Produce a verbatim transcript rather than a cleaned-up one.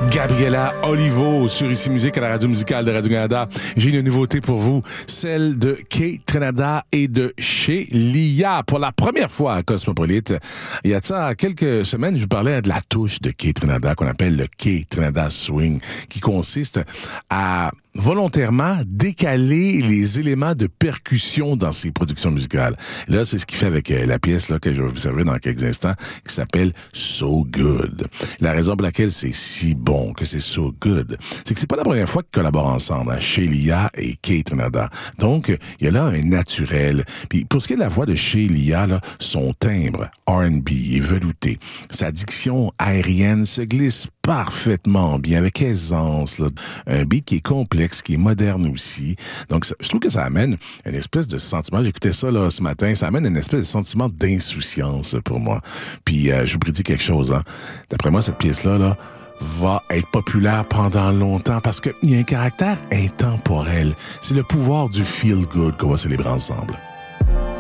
Gabriela Olivo sur Ici Musique à la radio musicale de Radio-Canada. J'ai une nouveauté pour vous, celle de Kate Trinada et de chez Lia. Pour la première fois à Cosmopolite, il y a de ça quelques semaines, je vous parlais de la touche de Kate Trinada qu'on appelle le Kate Trinada Swing, qui consiste à volontairement décaler les éléments de percussion dans ses productions musicales. Là, c'est ce qu'il fait avec euh, la pièce là que je vais vous servir dans quelques instants, qui s'appelle So Good. La raison pour laquelle c'est si bon, que c'est So Good, c'est que c'est pas la première fois qu'ils collaborent ensemble, hein, chez Lia et Kate Trinada. Donc, il y a là un naturel. Puis pour ce qui est de la voix de chez Lia, là, son timbre R and B est velouté. Sa diction aérienne se glisse parfaitement bien, avec aisance, là. Un beat qui est complexe, qui est moderne aussi. Donc, ça, je trouve que ça amène une espèce de sentiment, j'écoutais ça là ce matin, ça amène une espèce de sentiment d'insouciance pour moi. Puis, euh, je vous prédis quelque chose, hein. D'après moi, cette pièce-là, là, va être populaire pendant longtemps parce qu'il y a un caractère intemporel. C'est le pouvoir du feel good qu'on va célébrer ensemble.